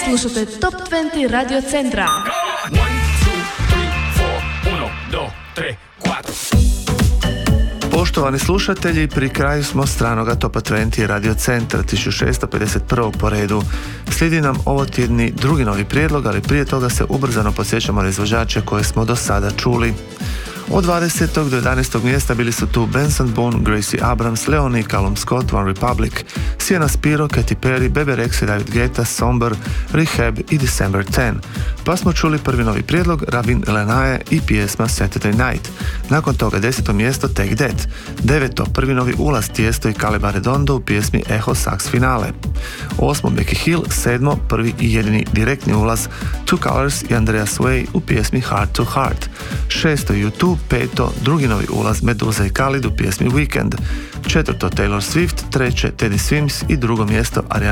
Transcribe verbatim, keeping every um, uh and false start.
Slušate Top dvadeset Radio Centra. Poštovani slušatelji, pri kraju smo stranoga Topa dvadeset Radio Centra tisuću šesto pedeset prvi po redu. Slijedi nam ovo tjedni drugi novi prijedlog, ali prije toga se ubrzano podsjećamo na izvođače koje smo do sada čuli. Od dvadesetog do jedanaestog mjesta bili su tu Benson Boone, Gracie Abrams, Leoni, Callum Scott, One Republic, Sienna Spiro, Katy Perry, Bebe Rexha, David Guetta, Somber, Rehab i December tenth. Pa smo čuli prvi novi prijedlog Ravin Lenae i pjesma Saturday Night. Nakon toga deseto mjesto Take That. Deveto, prvi novi ulaz Tiesto i Caleba Redondo u pjesmi Echo Sax Finale. Osmo, Becky Hill. Sedmo, prvi i jedini direktni ulaz Two Colors i Andreas Way u pjesmi Heart to Heart. Šesto, U dva. Peto, drugi novi ulaz Meduza i Khalid u pjesmi Weekend. Četvrto, Taylor Swift. Treće, Teddy Swims i drugo mjesto Ariana